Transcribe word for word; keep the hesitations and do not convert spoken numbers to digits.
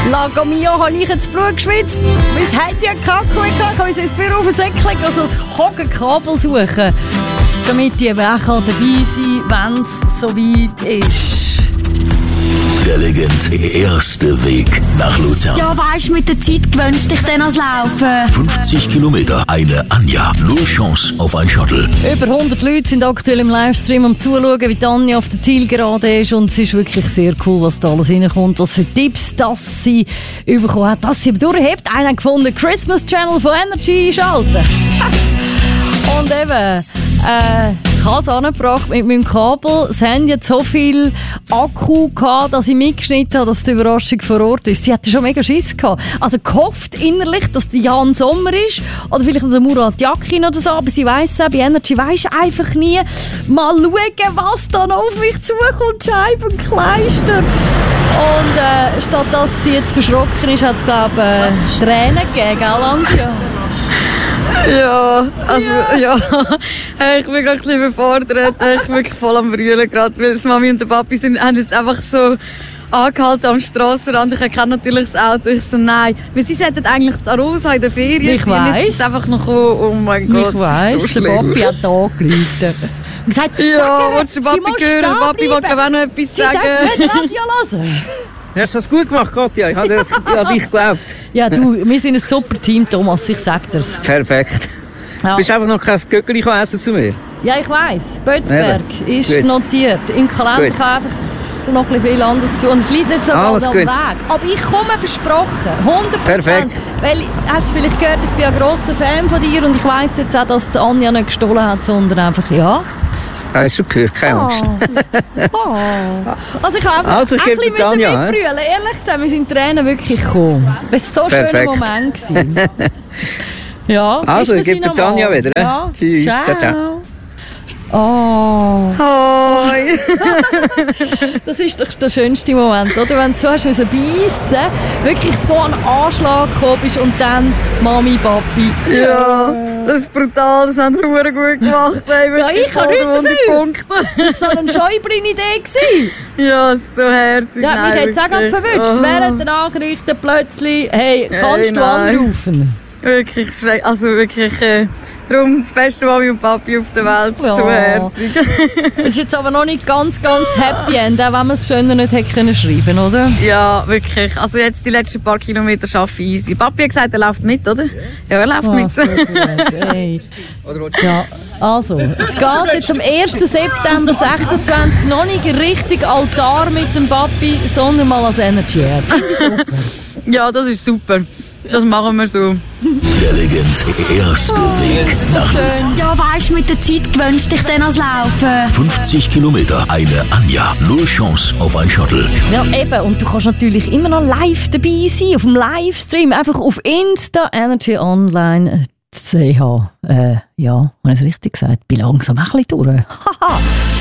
Lago Mio habe ich jetzt Blut geschwitzt. Mein Handy hat Kakao gehabt. Ich habe ins Büro auf den Säckchen also ein Hogenkabel suchen, damit ich eben auch dabei sein kann, wenn es soweit ist. Der Legend erste Weg nach Luzern. Ja, weisst, mit der Zeit gewöhnst dich dann ans Laufen. fünfzig Kilometer, eine Anja. Null Chance auf ein Shuttle. Über hundert Leute sind aktuell im Livestream am Zuschauen, wie Anja auf der Zielgerade ist. Und es ist wirklich sehr cool, was da alles reinkommt. Was für Tipps dass sie bekommen hat, dass sie durchhebt. Einer hat gefunden, Christmas Channel von Energy schalten. Und eben, äh, ich habe es angebracht mit meinem Kabel. Das Handy hat so viel Akku gehabt, dass ich mitgeschnitten habe, dass die Überraschung vor Ort ist. Sie hatte schon mega Schiss gehabt. Also gehofft innerlich, dass der Jan Sommer ist. Oder vielleicht noch der Murat Yakin oder so. Aber sie weiss auch, bei Energy weisst du einfach nie. Mal schauen, was da noch auf mich zukommt. Scheibenkleister. Und äh, statt dass sie jetzt verschrocken ist, hat es, glaube ich, äh, Tränen gegeben, gell, Anja? Ja, also ja, ich bin gerade ein bisschen überfordert. Ich bin wirklich voll am Brüllen gerade, weil die Mami und der Papi sind, haben jetzt einfach so angehalten am Strassenrand. Ich kenne natürlich das Auto. Ich so, nein. Weil sie sollten eigentlich zu Arosa in der Ferien. Ich weiss. Jetzt ist einfach noch gekommen. Oh mein Gott, ich weiss, so der Papi hat da angerufen. Und gesagt, ja, willst du den Papi hören? Der Papi wollte auch noch etwas sie sagen. Sie darf nicht Radio hören. Du hast das gut gemacht, Katja. Ich habe an dich geglaubt. Ja, du, wir sind ein super Team, Thomas, ich sag dir's. Perfekt. Ja. Du bist einfach noch kein Göckeli essen zu mir. Ja, ich weiss. Bötzberg Eben. ist Gut. notiert. Im Kalender Gut. kann einfach noch ein bisschen viel anderes zu. Und es liegt nicht so Alles ganz am gut. Weg. Aber ich komme versprochen. hundert Prozent. Perfekt. Weil, hast du vielleicht gehört, ich bin ein grosser Fan von dir und ich weiss jetzt auch, dass die Anja nicht gestohlen hat, sondern einfach, ja. Hast du gehört? Keine Angst. Oh. Also ich habe Also, ich ein gebe bisschen Tanja, he? mitbrüllen. Ehrlich gesagt, wir sind Tränen wirklich gekommen. Es war so ein schöner Perfekt. Moment gewesen. Ja, Also, bist du ich gebe sie der Tanja noch mal? wieder. he? Ja. Tschüss. Ciao. Ciao, ciao. Oh. Hoi. Das ist doch der schönste Moment, oder? Wenn du so hast müssen beißen, wirklich so ein Anschlag gekommen bist und dann Mami, Papi. Ja, das ist brutal. Das haben sie verdammt gut gemacht. Ey, Ja, ich habe wirklich nichts voll dafür. Punkte. Das war so eine Schäublin-Idee gewesen. Ja, es ist so herzig. Ja, mich hat es auch gerade wirklich. verwünscht. Oh. Während der Nachrichten plötzlich, hey, kannst Hey, du nein. anrufen? Wirklich schrecklich. Also wirklich, äh, darum das beste Mami und Papi auf der Welt. Ja. So herzig. Es ist jetzt aber noch nicht ganz, ganz Happy End, auch wenn man es schöner nicht hätte können schreiben, oder? Ja, wirklich. Also jetzt die letzten paar Kilometer schaffe ich easy. Papi hat gesagt, er läuft mit, oder? Ja, er läuft Ah, mit. so gut, hey. Ja, also, es geht jetzt am ersten September sechsundzwanzig noch nicht richtig Altar mit dem Papi, sondern mal als Energy Air. Finde ich super. Ja, das ist super. Das machen wir so. Der Legend erste Weg nach Luzern. Ja, weisst, mit der Zeit gewöhnst dich dann ans Laufen. fünfzig Kilometer, eine Anja. Null Chance auf ein Shuttle. Ja, eben. Und du kannst natürlich immer noch live dabei sein, auf dem Livestream. Einfach auf Insta, Energy Online C H. Äh, ja, habe ich es richtig gesagt? Bin langsam ein bisschen durch. Haha.